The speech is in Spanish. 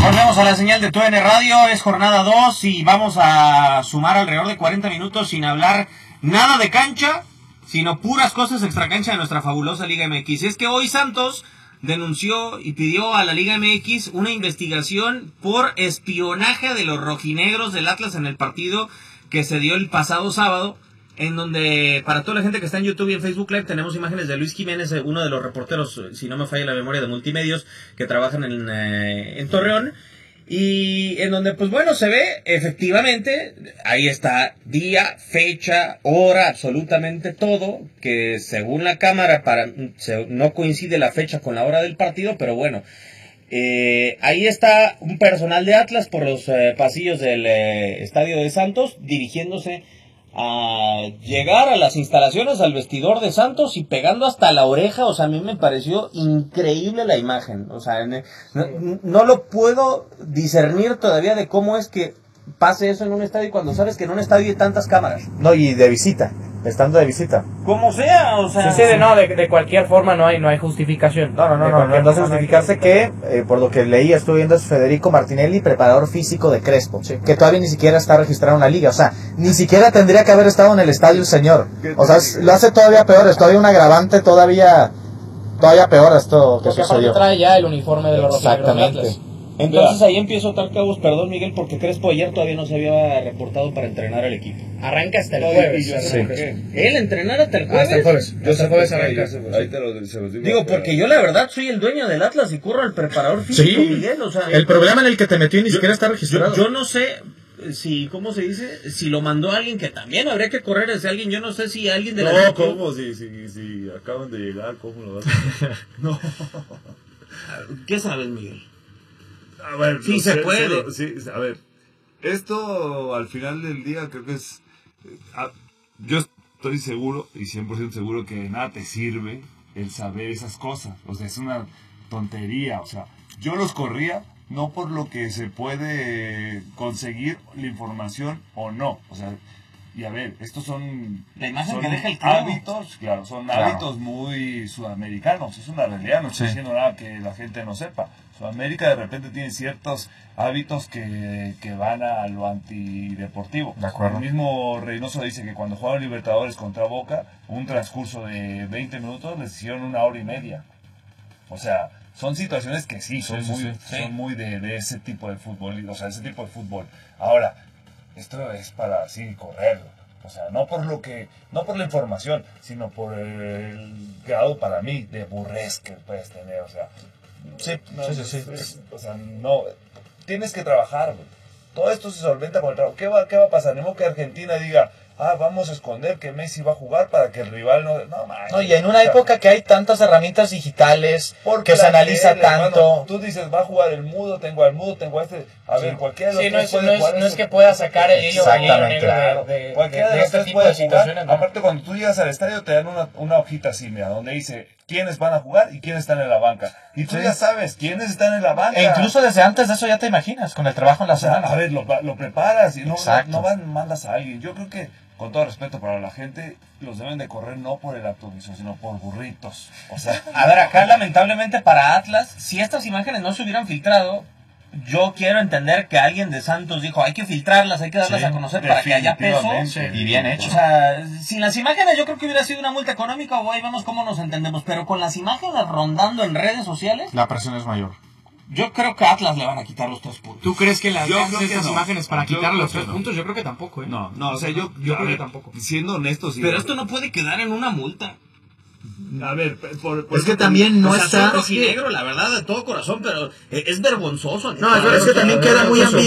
Volvemos a la señal de TUDN Radio, es jornada 2 y vamos a sumar alrededor de 40 minutos sin hablar nada de cancha, sino puras cosas extracancha de nuestra fabulosa Liga MX. Y es que hoy Santos denunció y pidió a la Liga MX una investigación por espionaje de los rojinegros del Atlas en el partido que se dio el pasado sábado, en donde, para toda la gente que está en YouTube y en Facebook Live, tenemos imágenes de Luis Jiménez, uno de los reporteros, si no me falla la memoria, de Multimedios, que trabajan en Torreón, y en donde, pues bueno, se ve, efectivamente, ahí está, día, fecha, hora, absolutamente todo, que según la cámara, no coincide la fecha con la hora del partido, pero bueno, ahí está un personal de Atlas por los pasillos del estadio de Santos, dirigiéndose a llegar a las instalaciones, al vestidor de Santos y pegando hasta la oreja. O sea, a mí me pareció increíble la imagen. O sea, no lo puedo discernir todavía de cómo es que pase eso en un estadio cuando sabes que en un estadio hay tantas cámaras. No, y de visita, estando de visita. Como sea, o sea... Sí, de cualquier forma no hay justificación. No hace justificarse que, por lo que leí, estuve viendo, es Federico Martinelli, preparador físico de Crespo, sí, que todavía ni siquiera está registrado en la liga. O sea, ni siquiera tendría que haber estado en el estadio el señor. O sea, lo hace todavía peor, es todavía un agravante, todavía peor esto que sucedió. Porque trae ya el uniforme de los rojinegros del Atlas. Entonces ahí empiezo tal cabos, perdón Miguel, porque Crespo ayer todavía no se había reportado para entrenar al equipo. Arranca hasta el jueves. Sí. ¿Él entrenar hasta el jueves? Hasta el jueves. Yo hasta el jueves arranca. Ahí te los digo. Digo, porque yo la verdad soy el dueño del Atlas y curro al preparador físico, sí, Miguel. O sea, el problema en el que te metió ni siquiera está registrado. Yo no sé si, ¿cómo se dice? Si lo mandó alguien que también habría que correr ese alguien. Yo no sé si alguien de la... No, ¿cómo? Si acaban de llegar, ¿cómo lo vas a hacer? No. ¿Qué sabes, Miguel? A ver, sí, se puede. Sí, a ver, esto al final del día creo que es... yo estoy seguro y 100% seguro que de nada te sirve el saber esas cosas. O sea, es una tontería. O sea, yo los corría no por lo que se puede conseguir la información o no. O sea, y a ver, estos son... La imagen son que deja el club. hábitos, claro, son hábitos muy sudamericanos. Es una realidad, no estoy diciendo nada que la gente no sepa. Sudamérica de repente tiene ciertos hábitos que van a lo antideportivo. De acuerdo. El mismo Reynoso dice que cuando jugaron Libertadores contra Boca, un transcurso de 20 minutos les hicieron 1 hora y media. O sea, son situaciones que sí, son muy de ese tipo de fútbol, o sea, ese tipo de fútbol. Ahora, esto es para así correrlo. O sea, no por la información, sino por el grado para mí de burrez que puedes tener. O sea, o sea, no, tienes que trabajar, güey. Todo esto se solventa con el trabajo. ¿Qué va a pasar? No que Argentina diga, vamos a esconder que Messi va a jugar para que el rival no... No, y en una época que hay tantas herramientas digitales, que se analiza tanto... Hermano, tú dices, va a jugar el mudo, tengo este... A ver, cualquiera de los tres puede jugar. No es que pueda sacar el hilo Exactamente, de cualquiera de los este tres tipo puede de situaciones. jugar. Aparte, cuando tú llegas al estadio te dan una hojita así, mira, donde dice quiénes van a jugar y quiénes están en la banca. Y tú ya sabes quiénes están en la banca. E incluso desde antes de eso ya te imaginas, con el trabajo en la semana. A ver, lo preparas y no mandas a alguien. Yo creo que, con todo respeto para la gente, los deben de correr no por el autobuso, sino por burritos. O sea, a ver, acá lamentablemente para Atlas, si estas imágenes no se hubieran filtrado, yo quiero entender que alguien de Santos dijo, hay que filtrarlas, hay que darlas a conocer para que haya peso. Y bien hecho. O sea, sin las imágenes yo creo que hubiera sido una multa económica o ahí vemos cómo nos entendemos, pero con las imágenes rondando en redes sociales, la presión es mayor. Yo creo que a Atlas le van a quitar los 3 puntos. ¿Tú crees que las estas imágenes para quitarle los 3 no. puntos? Yo creo que tampoco, ¿eh? No, o sea, yo creo que tampoco. Siendo honestos... Pero esto no puede quedar en una multa. A ver, es que también no está... está... Soy rojinegro, la verdad, de todo corazón, pero es vergonzoso. No, es que también queda muy ambiguo.